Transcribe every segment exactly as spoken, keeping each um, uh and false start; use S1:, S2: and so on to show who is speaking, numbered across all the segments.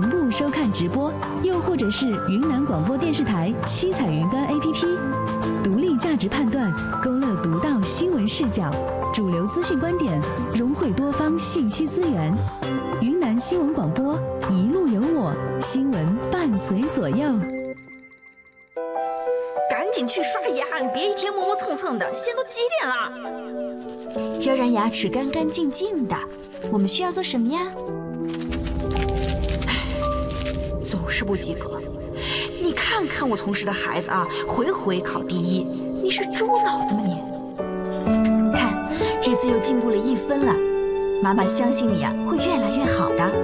S1: 同步收看直播，又或者是云南广播电视台七彩云端 A P P， 独立价值判断，勾勒独到新闻视角，主流资讯观点，融汇多方信息资源。云南新闻广播，一路有我，新闻伴随左右。
S2: 赶紧去刷牙，别一天磨磨蹭蹭的，现在都几点了？
S3: 要让牙齿干干净净的，我们需要做什么呀？
S2: 总是不及格。你看看我同事的孩子啊，回回考第一，你是猪脑子吗你？
S3: 看，这次又进步了一分了，妈妈相信你啊，会越来越好的。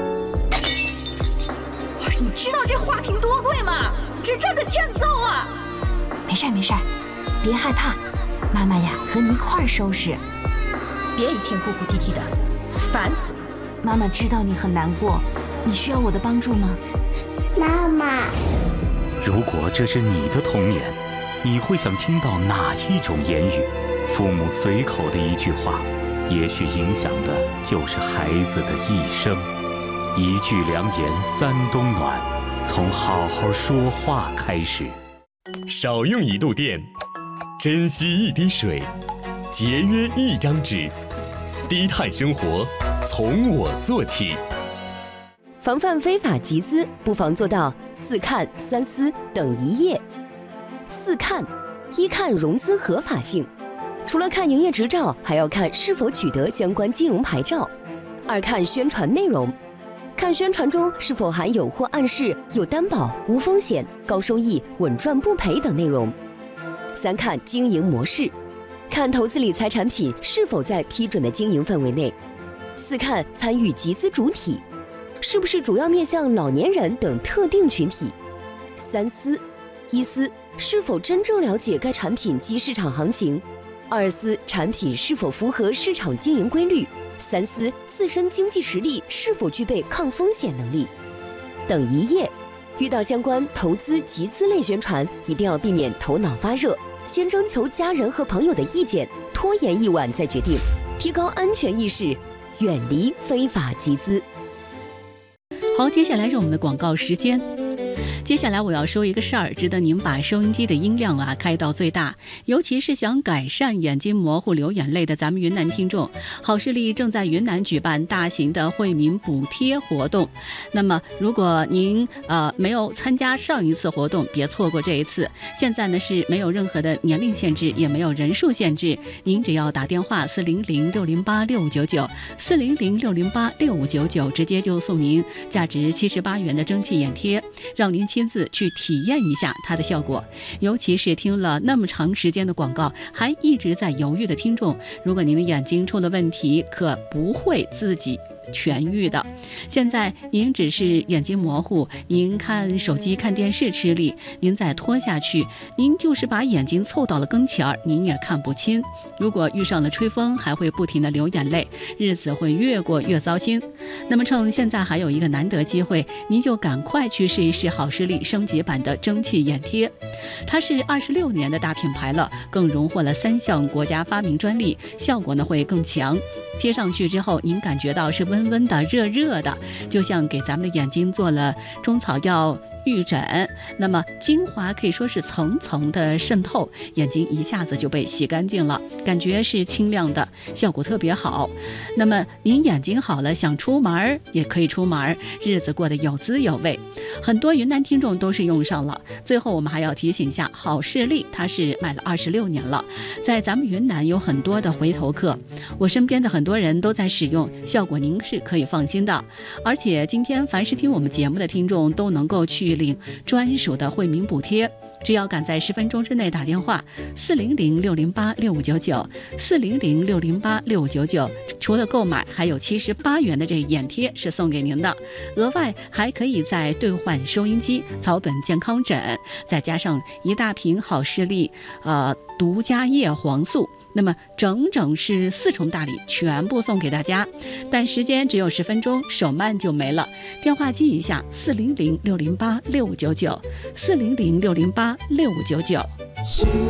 S2: 你知道这花瓶多贵吗？这真的欠揍啊！
S3: 没事没事，别害怕，妈妈呀和你一块儿收拾。
S2: 别一天哭哭啼啼的，烦死了。
S3: 妈妈知道你很难过，你需要我的帮助吗？
S4: 妈妈，
S5: 如果这是你的童年，你会想听到哪一种言语？父母随口的一句话，也许影响的就是孩子的一生。一句良言三冬暖，从好好说话开始。
S6: 少用一度电，珍惜一滴水，节约一张纸，低碳生活从我做起。
S7: 防范非法集资，不妨做到四看三思等一页。四看：一看融资合法性，除了看营业执照，还要看是否取得相关金融牌照。二看宣传内容，看宣传中是否含有或暗示有担保、无风险、高收益、稳赚不赔等内容。三看经营模式，看投资理财产品是否在批准的经营范围内。四看参与集资主体，是不是主要面向老年人等特定群体。三思：一思，是否真正了解该产品及市场行情；二思，产品是否符合市场经营规律；三思，自身经济实力是否具备抗风险能力。等一页，遇到相关投资集资类宣传，一定要避免头脑发热，先征求家人和朋友的意见，拖延一晚再决定，提高安全意识，远离非法集资。
S8: 好，接下来是我们的广告时间。接下来我要说一个事儿，值得您把收音机的音量啊开到最大，尤其是想改善眼睛模糊流眼泪的咱们云南听众。好视力正在云南举办大型的惠民补贴活动，那么如果您呃没有参加上一次活动，别错过这一次。现在呢是没有任何的年龄限制，也没有人数限制，您只要打电话四零零六零八六五九九四零零六零八六五九九，直接就送您价值七十八元的蒸汽眼贴，让您亲自去体验一下它的效果。尤其是听了那么长时间的广告还一直在犹豫的听众，如果您的眼睛出了问题，可不会自己痊愈的。现在您只是眼睛模糊，您看手机看电视吃力，您再拖下去，您就是把眼睛凑到了跟前儿，您也看不清。如果遇上了吹风，还会不停的流眼泪，日子会越过越糟心。那么趁现在还有一个难得机会，您就赶快去试一试好视力升级版的蒸汽眼贴。它是二十六年的大品牌了，更荣获了三项国家发明专利，效果呢会更强。贴上去之后，您感觉到是温温的、热热的，就像给咱们的眼睛做了中草药预诊，那么精华可以说是层层的渗透，眼睛一下子就被洗干净了，感觉是清亮的，效果特别好。那么您眼睛好了，想出门也可以出门，日子过得有滋有味。很多云南听众都是用上了。最后我们还要提醒一下，好视力它是卖了二十六年了，在咱们云南有很多的回头客，我身边的很多人都在使用，效果您是可以放心的。而且今天凡是听我们节目的听众都能够去领专属的惠民补贴，只要赶在十分钟之内打电话四零零六零八六五九九四零零六零八六五九九，除了购买，还有七十八元的这眼贴是送给您的，额外还可以再兑换收音机、草本健康枕，再加上一大瓶好视力呃独家叶黄素。那么整整是四重大礼，全部送给大家，但时间只有十分钟，手慢就没了。电话记一下：四零零六零八六五九九，四零零六零八六五九九。